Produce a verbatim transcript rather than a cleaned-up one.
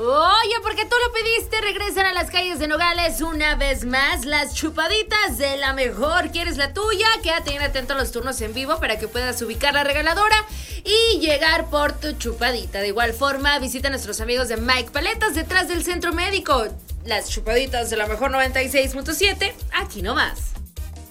Oye, porque tú lo pediste, regresan a las calles de Nogales una vez más las chupaditas de la mejor. ¿Quieres la tuya? Quédate bien atento a los turnos en vivo para que puedas ubicar la regaladora y llegar por tu chupadita. De igual forma, visita a nuestros amigos de Mike Paletas detrás del Centro Médico. Las chupaditas de la mejor noventa y seis punto siete, aquí nomás.